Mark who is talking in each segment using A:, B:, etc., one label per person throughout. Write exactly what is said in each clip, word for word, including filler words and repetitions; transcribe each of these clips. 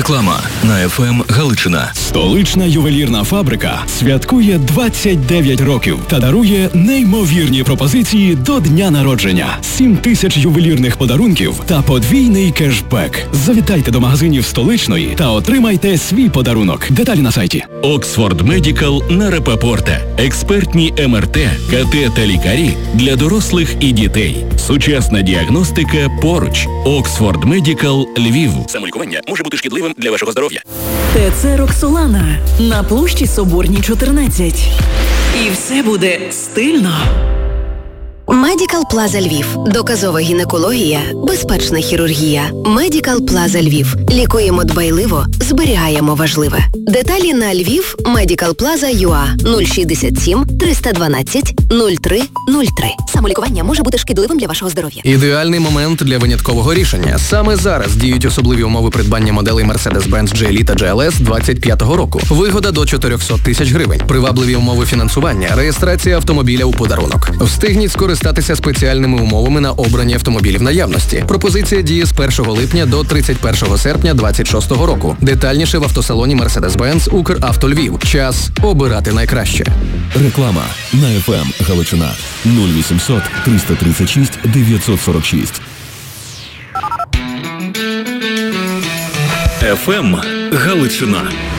A: Реклама на еф ем Галичина.
B: Столична ювелірна фабрика святкує двадцять дев'ять років та дарує неймовірні пропозиції до дня народження. сім тисяч ювелірних подарунків та подвійний кешбек. Завітайте до магазинів Столичної та отримайте свій подарунок. Деталі на сайті.
A: Оксфорд Медикал на Рапопорта. Експертні ем ер те, ка те та лікарі для дорослих і дітей. Сучасна діагностика поруч. Оксфорд Медикал Львів. Самолікування може бути шкідливим для вашого здоров'я.
C: ТЦ «Роксолана» на площі Соборній, чотирнадцять. І все буде стильно.
D: Медикал Плаза Львів. Доказова гінекологія, безпечна хірургія. Медикал Плаза Львів. Лікуємо дбайливо, зберігаємо важливе. Деталі на Львів Медикал Плаза ю а нуль шістдесят сім триста дванадцять нуль три нуль три. Самолікування може бути шкідливим для вашого здоров'я.
E: Ідеальний момент для виняткового рішення. Саме зараз діють особливі умови придбання моделей Mercedes-Benz джі ел і та джі ел ес двадцять п'ятого року. Вигода до чотириста тисяч гривень. Привабливі умови фінансування, реєстрація автомобіля у подарунок. Встигніть скористатися спеціальними умовами на обрані автомобілі в наявності. Пропозиція діє з першого липня до тридцять першого серпня двадцять шостого року. Детальніше в автосалоні Mercedes-Benz Укравто Львів. Час обирати найкраще.
F: Реклама на еф ем Галичина нуль вісімсот триста тридцять шість дев'ятсот сорок шість.
A: еф ем Галичина.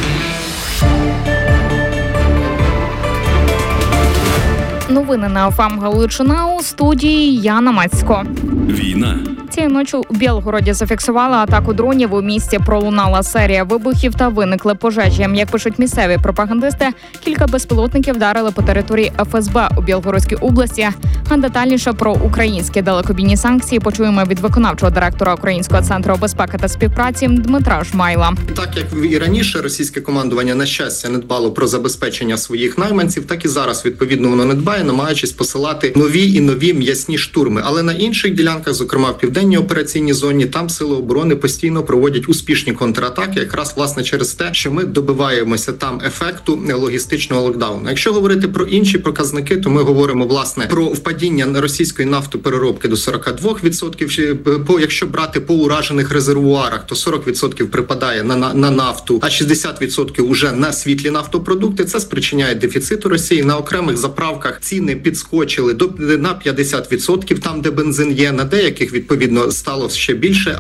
G: Новини на еф ем Галичина, у студії Яна Мацько.
A: Війна.
G: Цієї ночі у Білгороді зафіксували атаку дронів. У місті пролунала серія вибухів та виникли пожежі. Як пишуть місцеві пропагандисти, кілька безпілотників вдарили по території еф ес бе у Білгородській області. А детальніше про українські далекобійні санкції почуємо від виконавчого директора Українського центру безпеки та співпраці Дмитра Жмайла.
H: Так як і раніше російське командування, на щастя, не дбало про забезпечення своїх найманців, так і зараз, відповідно, воно не дбає, намагаючись посилати нові і нові м'ясні штурми. Але на інших ділянках, зокрема в південній операційній зоні, там сили оборони постійно проводять успішні контратаки, якраз, власне, через те, що ми добиваємося там ефекту логістичного локдауну. Якщо говорити про інші показники, то ми говоримо, власне, про впадіння російської нафтопереробки до сорок два відсотки. По, якщо брати по уражених резервуарах, то сорок відсотків припадає на, на, на нафту, а шістдесят відсотків уже на світлі нафтопродукти. Це спричиняє дефіцит у Росії. На окремих заправках ціни підскочили до на п'ятдесят відсотків, там, де бензин є, на деяких, відповідно, стало ще більше.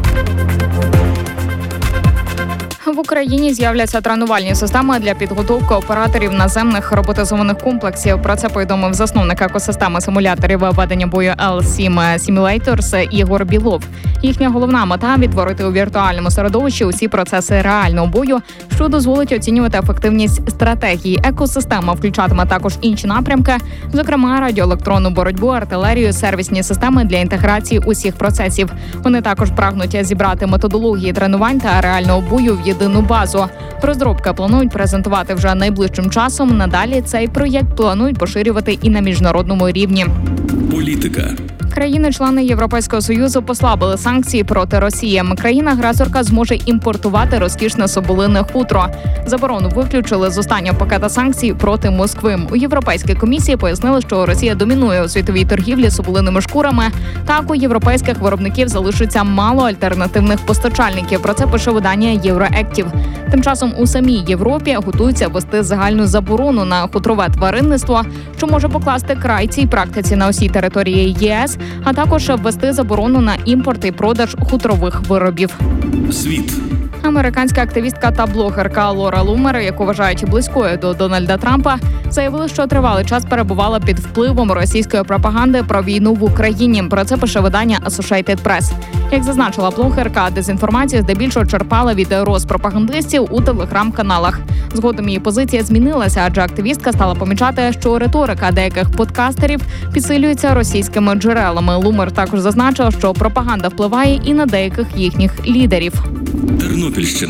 G: В Україні з'являться тренувальні системи для підготовки операторів наземних роботизованих комплексів. Про це повідомив засновник екосистеми симуляторів ведення бою ел сім Simulators Ігор Білов. Їхня головна мета – відтворити у віртуальному середовищі усі процеси реального бою, що дозволить оцінювати ефективність стратегії. Екосистема включатиме також інші напрямки, зокрема радіоелектронну боротьбу, артилерію, сервісні системи для інтеграції усіх процесів. Вони також прагнуть зібрати методології тренувань та реального бою в єдину базу. Розробки планують презентувати вже найближчим часом. Надалі цей проєкт планують поширювати і на міжнародному рівні.
A: Політика.
G: Країни-члени Європейського Союзу послабили санкції проти Росії. Країна-агресорка зможе імпортувати розкішне соболине хутро. Заборону виключили з останнього пакета санкцій проти Москви. У Європейській комісії пояснили, що Росія домінує у світовій торгівлі соболиними шкурами. Так, у європейських виробників залишиться мало альтернативних постачальників. Про це пише видання Євроектів. Тим часом у самій Європі готуються ввести загальну заборону на хутрове тваринництво, що може покласти край цій практиці на усій території є ес, а також ввести заборону на імпорт і продаж хутрових виробів.
A: Світ.
G: Американська активістка та блогерка Лора Лумер, яку вважають близькою до Дональда Трампа, заявила, що тривалий час перебувала під впливом російської пропаганди про війну в Україні. Про це пише видання Associated Press. Як зазначила блогерка, дезінформацію здебільшого черпала від розпропагандистів у телеграм-каналах. Згодом її позиція змінилася, адже активістка стала помічати, що риторика деяких подкастерів підсилюється російськими джерелами. Лумер також зазначила, що пропаганда впливає і на деяких їхніх лідерів.
A: Тернопільщина.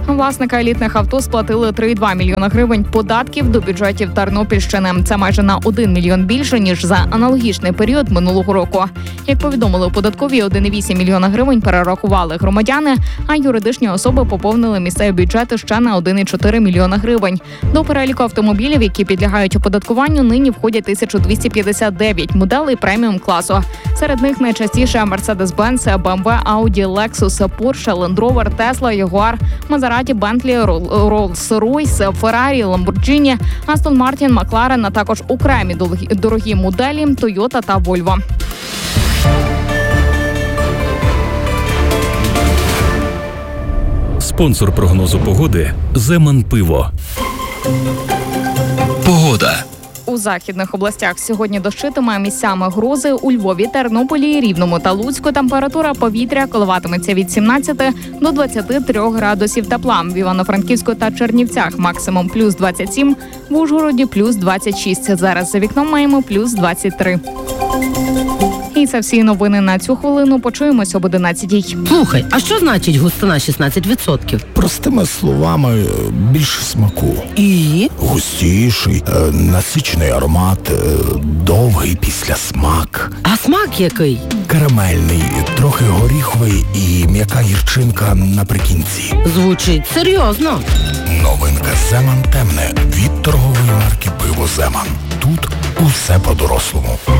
G: Власники елітних авто сплатили три цілих два мільйона гривень податків до бюджетів Тернопільщини. Це майже на один мільйон більше, ніж за аналогічний період минулого року. Як повідомили у податковій, один цілих вісім мільйона гривень перерахували громадяни, а юридичні особи поповнили місцеві бюджети ще на один цілих чотири мільйона гривень. До переліку автомобілів, які підлягають оподаткуванню, нині входять тисяча двісті п'ятдесят дев'ять моделей преміум-класу. Серед них найчастіше Mercedes-Benz, бе ем ве, Audi, Lexus, Porsche, Land Rover, Tesla, Jaguar, Maserati, Bentley, Rolls-Royce, Ferrari, Lamborghini, Aston Martin, McLaren, а також окремі дорогі моделі Toyota та Volvo.
A: Спонсор прогнозу погоди – Земан Пиво. Погода.
G: У західних областях сьогодні дощитиме, місцями грози. У Львові, Тернополі, Рівному та Луцьку температура повітря коливатиметься від сімнадцяти до двадцяти трьох градусів тепла. В Івано-Франківську та Чернівцях максимум плюс двадцять сім, в Ужгороді плюс двадцять шість. Зараз за вікном маємо плюс двадцять три. І це всі новини на цю хвилину. Почуємось об одинадцятій.
I: Слухай, а що значить густина шістнадцять відсотків?
J: Простими словами, більше смаку.
I: І?
J: Густіший, насичений аромат, довгий післясмак.
I: А смак який?
J: Карамельний, трохи горіховий і м'яка гірчинка наприкінці.
I: Звучить серйозно.
J: Новинка Земан темне від торгової марки «Пиво Земан». Тут усе по-дорослому.